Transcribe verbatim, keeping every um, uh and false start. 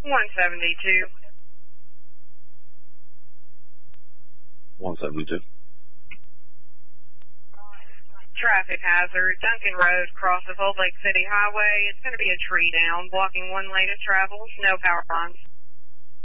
one seventy-two. one seventy-two. Traffic hazard, Duncan Road, crosses Old Lake City Highway. It's going to be a tree down, blocking one lane of travel. No power lines.